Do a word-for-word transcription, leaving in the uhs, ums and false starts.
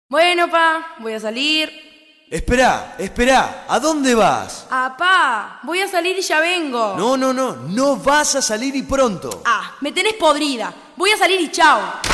Bueno, pa, voy a salir. Esperá, esperá, ¿a dónde vas? Ah, pa, voy a salir y ya vengo. No, no, no, no vas a salir y pronto. Ah, me tenés podrida. Voy a salir y chao.